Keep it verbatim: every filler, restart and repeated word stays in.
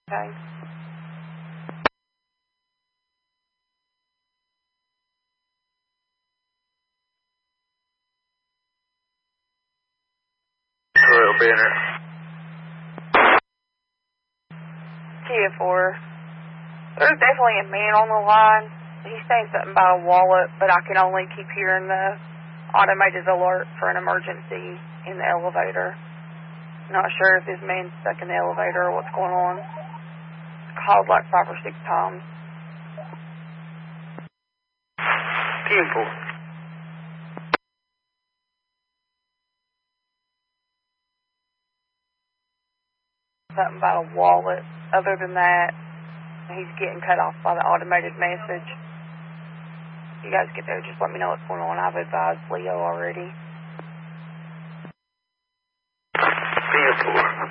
Okay. Royal Banner. Kia four. There's definitely a man on the line. He's saying something about a wallet, but I can only keep hearing the automated alert for an emergency in the elevator. Not sure if this man's stuck in the elevator or what's going on. Called like five or six times. Team four. Something about a wallet. Other than that, he's getting cut off by the automated message. You guys get there, just let me know what's going on. I've advised Leo already. Team four.